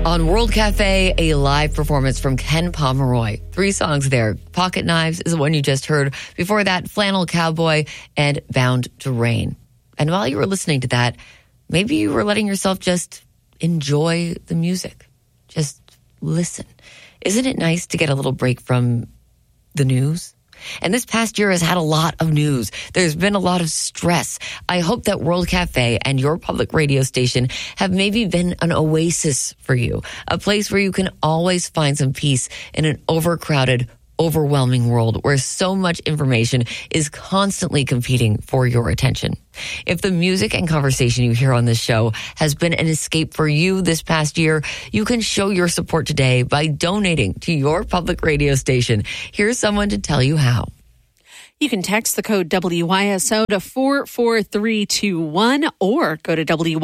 On World Cafe, a live performance from Ken Pomeroy. 3 songs there. Pocket Knives is the one you just heard. Before that, Flannel Cowboy and Bound to Rain. And while you were listening to that, maybe you were letting yourself just enjoy the music. Just listen. Isn't it nice to get a little break from the news? And this past year has had a lot of news. There's been a lot of stress. I hope that World Cafe and your public radio station have maybe been an oasis for you, a place where you can always find some peace in an overcrowded, overwhelming world where so much information is constantly competing for your attention. If the music and conversation you hear on this show has been an escape for you this past year, you can show your support today by donating to your public radio station. Here's someone to tell you how. You can text the code WYSO to 44321 or go to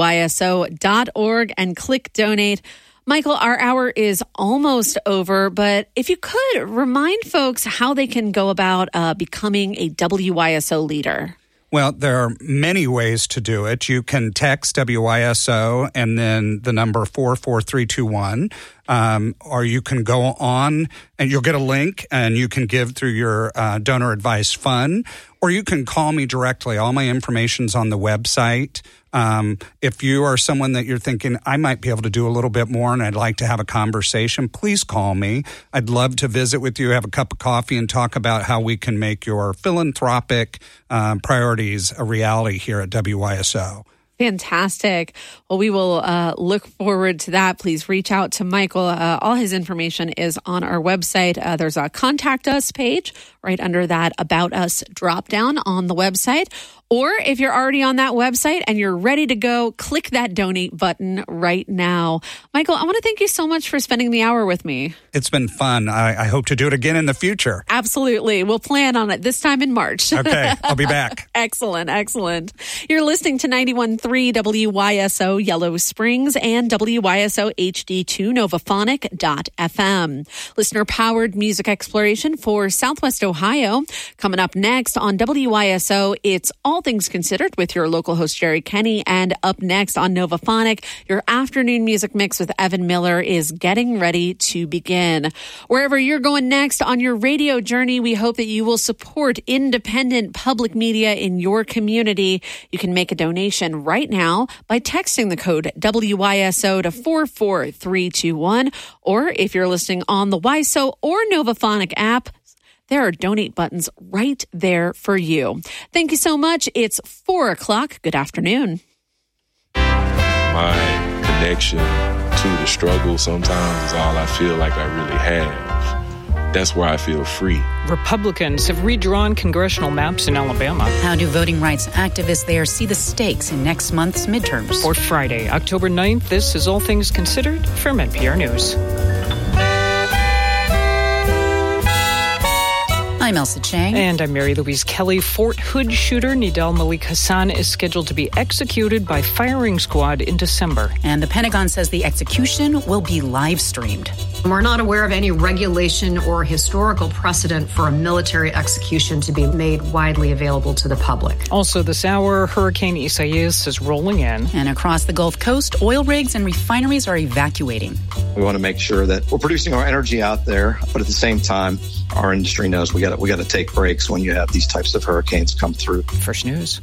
WYSO.org and click donate. Michael, our hour is almost over, but if you could remind folks how they can go about becoming a WYSO leader. Well, there are many ways to do it. You can text WYSO and then the number 44321, or you can go on and you'll get a link and you can give through your donor advice fund, or you can call me directly. All my information's on the website. If you are someone that you're thinking, I might be able to do a little bit more and I'd like to have a conversation, please call me. I'd love to visit with you, have a cup of coffee, and talk about how we can make your philanthropic priorities a reality here at WYSO. Fantastic. Well, we will look forward to that. Please reach out to Michael. All his information is on our website. There's a Contact Us page right under that About Us drop down on the website. Or if you're already on that website and you're ready to go, click that donate button right now. Michael, I want to thank you so much for spending the hour with me. It's been fun. I hope to do it again in the future. Absolutely. We'll plan on it this time in March. Okay, I'll be back. Excellent, excellent. You're listening to 91.3 WYSO Yellow Springs and WYSO HD2 Novaphonic.fm. Listener-powered music exploration for Southwest Ohio. Coming up next on WYSO, it's All Things Considered with your local host, Jerry Kenny. And up next on Novaphonic, your afternoon music mix with Evan Miller is getting ready to begin. Wherever you're going next on your radio journey, we hope that you will support independent public media in your community. You can make a donation right now by texting the code WYSO to 44321. Or if you're listening on the WYSO or Novaphonic app, there are donate buttons right there for you. Thank you so much. It's 4:00. Good afternoon. My connection to the struggle sometimes is all I feel like I really have. That's where I feel free. Republicans have redrawn congressional maps in Alabama. How do voting rights activists there see the stakes in next month's midterms? For Friday, October 9th, this is All Things Considered from NPR News. I'm Elsa Chang. And I'm Mary Louise Kelly. Fort Hood shooter Nidal Malik Hassan is scheduled to be executed by firing squad in December. And the Pentagon says the execution will be live streamed. We're not aware of any regulation or historical precedent for a military execution to be made widely available to the public. Also this hour, Hurricane Isaias is rolling in. And across the Gulf Coast, oil rigs and refineries are evacuating. We want to make sure that we're producing our energy out there, but at the same time, our industry knows we got to take breaks when you have these types of hurricanes come through. First News.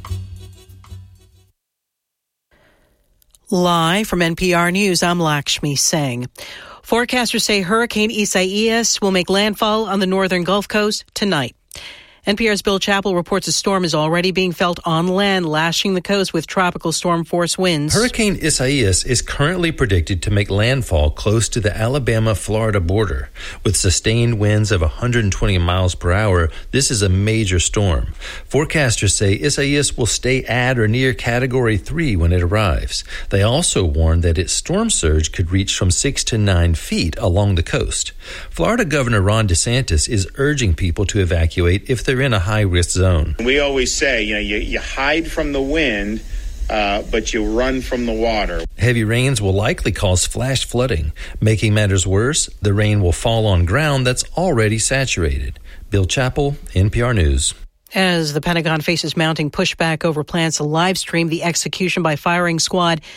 Live from NPR News, I'm Lakshmi Singh. Forecasters say Hurricane Isaias will make landfall on the northern Gulf Coast tonight. NPR's Bill Chappell reports a storm is already being felt on land, lashing the coast with tropical storm force winds. Hurricane Isaias is currently predicted to make landfall close to the Alabama-Florida border. With sustained winds of 120 miles per hour, this is a major storm. Forecasters say Isaias will stay at or near Category 3 when it arrives. They also warn that its storm surge could reach from 6 to 9 feet along the coast. Florida Governor Ron DeSantis is urging people to evacuate if they're in a high-risk zone. We always say, you hide from the wind, but you run from the water. Heavy rains will likely cause flash flooding. Making matters worse, the rain will fall on ground that's already saturated. Bill Chappell, NPR News. As the Pentagon faces mounting pushback over plans to live stream the execution by firing squad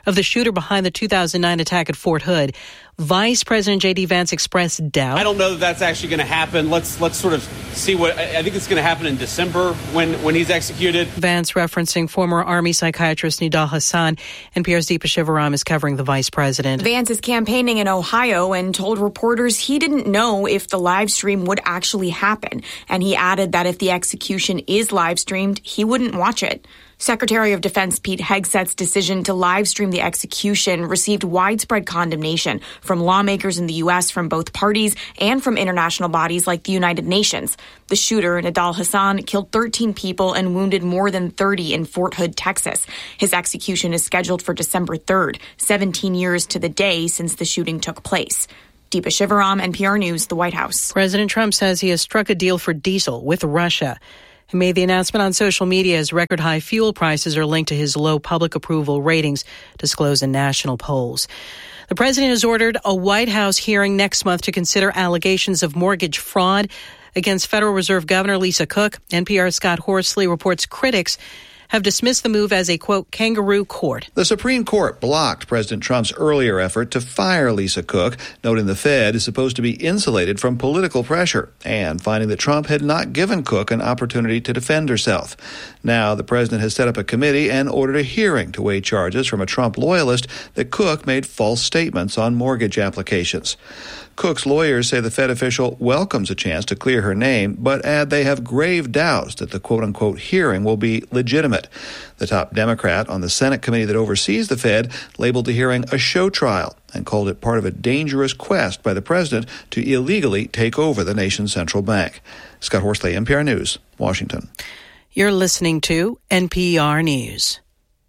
of the shooter behind the 2009 attack at Fort Hood. Vice President J.D. Vance expressed doubt. I don't know that that's actually going to happen. Let's sort of see what I think it's going to happen in December when he's executed. Vance referencing former Army psychiatrist Nidal Hasan. NPR's Deepa Shivaram is covering the vice president. Vance is campaigning in Ohio and told reporters he didn't know if the live stream would actually happen. And he added that if the execution is live streamed, he wouldn't watch it. Secretary of Defense Pete Hegseth's decision to live stream the execution received widespread condemnation from lawmakers in the U.S. from both parties and from international bodies like the United Nations. The shooter, Nidal Hasan, killed 13 people and wounded more than 30 in Fort Hood, Texas. His execution is scheduled for December 3rd, 17 years to the day since the shooting took place. Deepa Shivaram, NPR News, the White House. President Trump says he has struck a deal for diesel with Russia. He made the announcement on social media as record high fuel prices are linked to his low public approval ratings disclosed in national polls. The president has ordered a White House hearing next month to consider allegations of mortgage fraud against Federal Reserve Governor Lisa Cook. NPR's Scott Horsley reports critics have dismissed the move as a, quote, kangaroo court. The Supreme Court blocked President Trump's earlier effort to fire Lisa Cook, noting the Fed is supposed to be insulated from political pressure, and finding that Trump had not given Cook an opportunity to defend herself. Now, the president has set up a committee and ordered a hearing to weigh charges from a Trump loyalist that Cook made false statements on mortgage applications. Cook's lawyers say the Fed official welcomes a chance to clear her name, but add they have grave doubts that the quote-unquote hearing will be legitimate. The top Democrat on the Senate committee that oversees the Fed labeled the hearing a show trial and called it part of a dangerous quest by the president to illegally take over the nation's central bank. Scott Horsley, NPR News, Washington. You're listening to NPR News.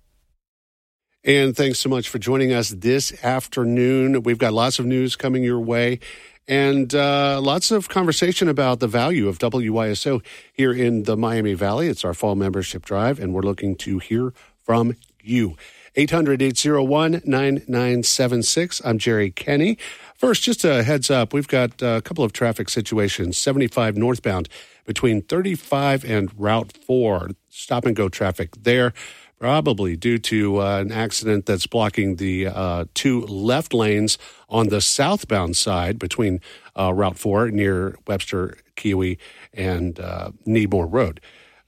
And thanks so much for joining us this afternoon. We've got lots of news coming your way and lots of conversation about the value of WYSO here in the Miami Valley. It's our fall membership drive, and we're looking to hear from you. 800-801-9976. I'm Jerry Kenny. First, just a heads up, we've got a couple of traffic situations. 75 northbound between 35 and Route 4. Stop-and-go traffic there. Probably due to an accident that's blocking the two left lanes on the southbound side between Route 4 near Webster, Kiwi, and Needmore Road.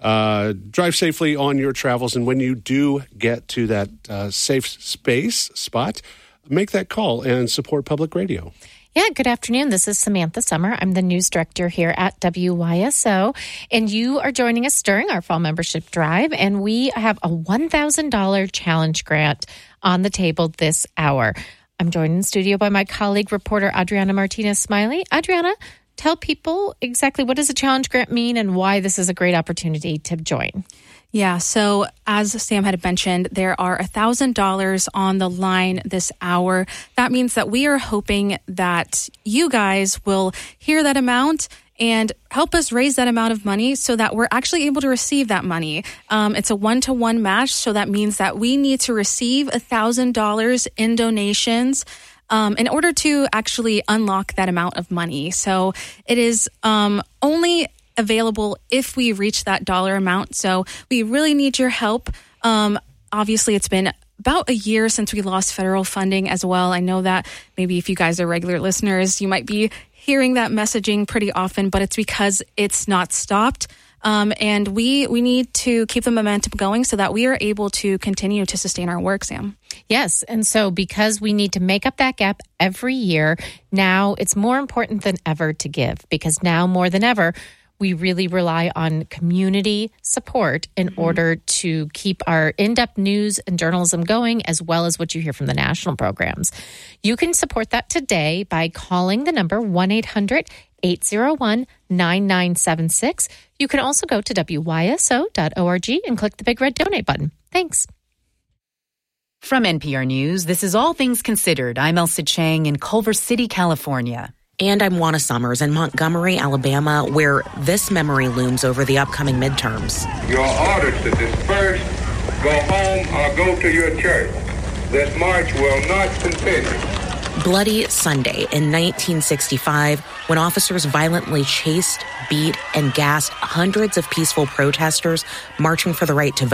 Drive safely on your travels, and when you do get to that safe space spot, make that call and support public radio. Yeah, good afternoon. This is Samantha Summer. I'm the news director here at WYSO, and you are joining us during our fall membership drive, and we have a $1,000 challenge grant on the table this hour. I'm joined in studio by my colleague, reporter Adriana Martinez-Smiley. Adriana, tell people exactly what does a challenge grant mean and why this is a great opportunity to join. Yeah, so as Sam had mentioned, there are $1,000 on the line this hour. That means that we are hoping that you guys will hear that amount and help us raise that amount of money so that we're actually able to receive that money. It's a 1-to-1 match, so that means that we need to receive $1,000 in donations in order to actually unlock that amount of money. So it is only available if we reach that dollar amount. So we really need your help. Obviously, it's been about a year since we lost federal funding as well. I know that maybe if you guys are regular listeners, you might be hearing that messaging pretty often, but it's because it's not stopped. And we need to keep the momentum going so that we are able to continue to sustain our work, Sam. Yes. And so because we need to make up that gap every year, now it's more important than ever to give, because now more than ever, we really rely on community support in order to keep our in-depth news and journalism going, as well as what you hear from the national programs. You can support that today by calling the number 1-800-801-9976. You can also go to WYSO.org and click the big red donate button. Thanks. From NPR News, this is All Things Considered. I'm Elsa Chang in Culver City, California. And I'm Juana Summers in Montgomery, Alabama, where this memory looms over the upcoming midterms. Your orders to disperse, go home, or go to your church. This march will not continue. Bloody Sunday in 1965, when officers violently chased, beat, and gassed hundreds of peaceful protesters marching for the right to vote.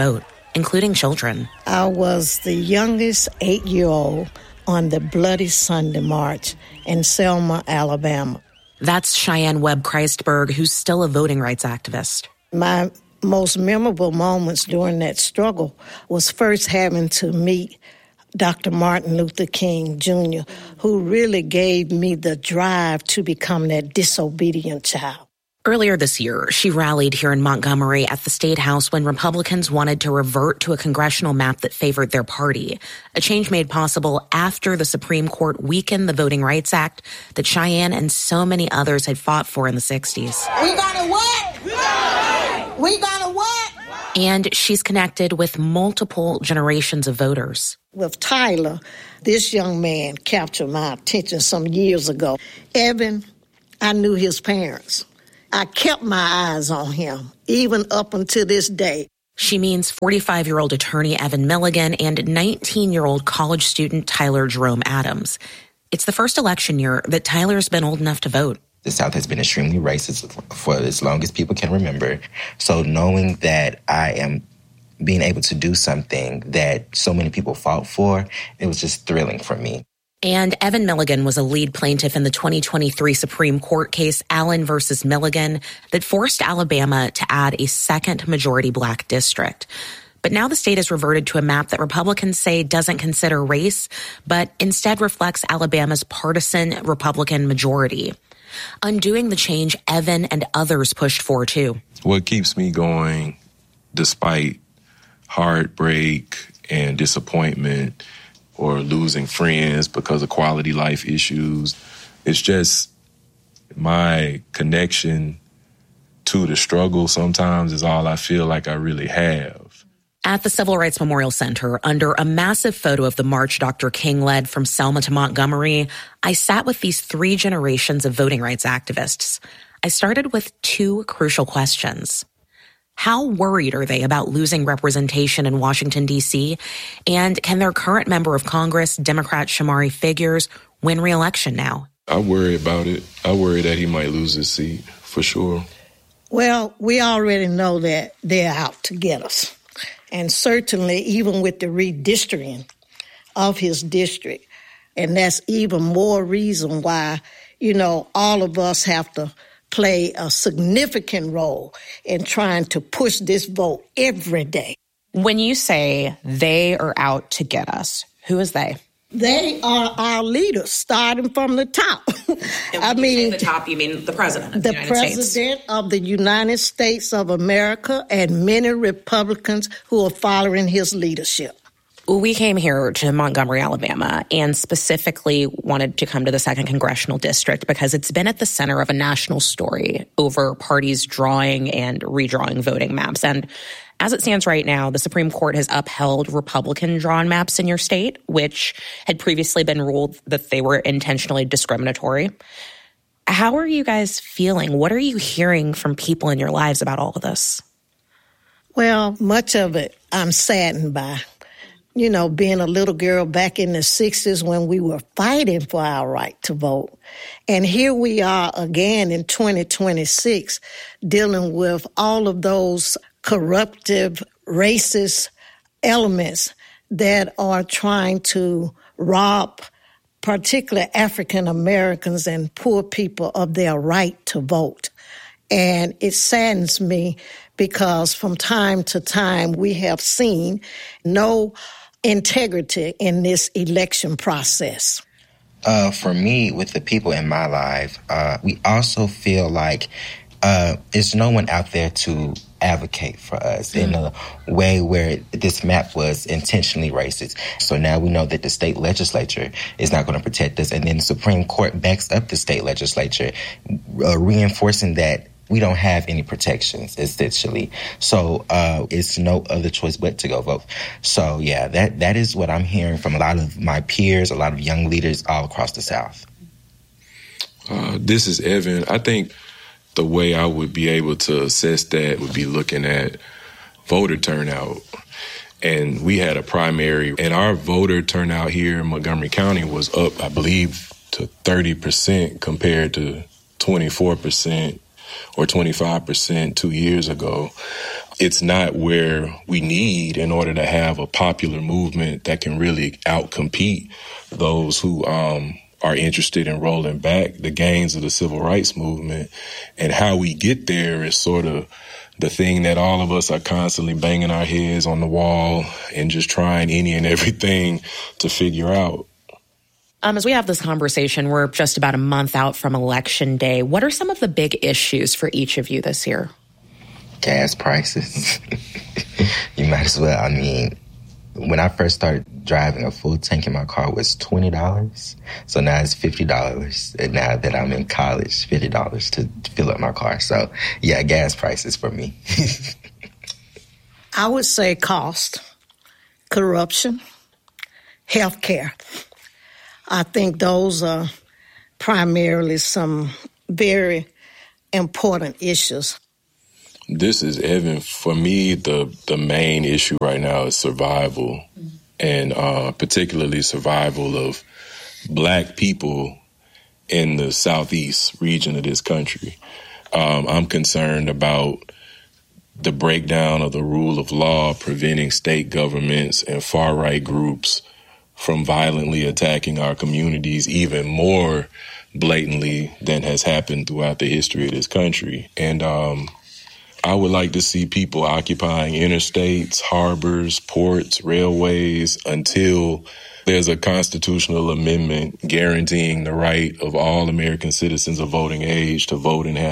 including children. I was the youngest 8-year-old on the Bloody Sunday March in Selma, Alabama. That's Cheyenne Webb Christberg, who's still a voting rights activist. My most memorable moments during that struggle was first having to meet Dr. Martin Luther King Jr., who really gave me the drive to become that disobedient child. Earlier this year, she rallied here in Montgomery at the State House when Republicans wanted to revert to a congressional map that favored their party, a change made possible after the Supreme Court weakened the Voting Rights Act that Cheyenne and so many others had fought for in the 60s. We gonna what? We gonna what? And she's connected with multiple generations of voters. With Tyler, this young man captured my attention some years ago. Evan, I knew his parents. I kept my eyes on him, even up until this day. She means 45-year-old attorney Evan Milligan and 19-year-old college student Tyler Jerome Adams. It's the first election year that Tyler's been old enough to vote. The South has been extremely racist for as long as people can remember. So knowing that I am being able to do something that so many people fought for, it was just thrilling for me. And Evan Milligan was a lead plaintiff in the 2023 Supreme Court case, Allen versus Milligan, that forced Alabama to add a second majority black district. But now the state has reverted to a map that Republicans say doesn't consider race, but instead reflects Alabama's partisan Republican majority. Undoing the change Evan and others pushed for, too. What keeps me going, despite heartbreak and disappointment or losing friends because of quality life issues, it's just my connection to the struggle sometimes is all I feel like I really have. At the Civil Rights Memorial Center, under a massive photo of the march Dr. King led from Selma to Montgomery, I sat with these 3 generations of voting rights activists. I started with 2 crucial questions. How worried are they about losing representation in Washington, D.C.? And can their current member of Congress, Democrat Shamari Figures, win re-election now? I worry about it. I worry that he might lose his seat, for sure. Well, we already know that they're out to get us. And certainly even with the redistricting of his district. And that's even more reason why, all of us have to play a significant role in trying to push this vote every day. When you say they are out to get us, who is they? They are our leaders, starting from the top. I mean, the top, you mean the president of the United States? The president of the United States of America and many Republicans who are following his leadership. We came here to Montgomery, Alabama, and specifically wanted to come to the 2nd Congressional District because it's been at the center of a national story over parties drawing and redrawing voting maps. And as it stands right now, the Supreme Court has upheld Republican-drawn maps in your state, which had previously been ruled that they were intentionally discriminatory. How are you guys feeling? What are you hearing from people in your lives about all of this? Well, much of it I'm saddened by. Being a little girl back in the 60s when we were fighting for our right to vote. And here we are again in 2026 dealing with all of those corruptive, racist elements that are trying to rob particularly African Americans and poor people of their right to vote. And it saddens me because from time to time we have seen no integrity in this election process. For me, with the people in my life, we also feel like there's no one out there to advocate for us in a way where this map was intentionally racist. So now we know that the state legislature is not going to protect us. And then the Supreme Court backs up the state legislature, reinforcing that we don't have any protections, essentially. So it's no other choice but to go vote. So, yeah, that is what I'm hearing from a lot of my peers, a lot of young leaders all across the South. This is Evan. I think the way I would be able to assess that would be looking at voter turnout. And we had a primary, and our voter turnout here in Montgomery County was up, I believe, to 30% compared to 24% or 25% 2 years ago. it's not where we need in order to have a popular movement that can really outcompete those who are interested in rolling back the gains of the civil rights movement. And how we get there is sort of the thing that all of us are constantly banging our heads on the wall and just trying any and everything to figure out. As we have this conversation, we're just about a month out from Election Day. What are some of the big issues for each of you this year? Gas prices. You might as well. I mean, when I first started driving, a full tank in my car was $20. So now it's $50. And now that I'm in college, $50 to fill up my car. So, yeah, gas prices for me. I would say cost, corruption, healthcare. I think those are primarily some very important issues. This is Evan. For me, the main issue right now is survival, and particularly survival of Black people in the southeast region of this country. I'm concerned about the breakdown of the rule of law, preventing state governments and far-right groups from violently attacking our communities even more blatantly than has happened throughout the history of this country. And I would like to see people occupying interstates, harbors, ports, railways until there's a constitutional amendment guaranteeing the right of all American citizens of voting age to vote and have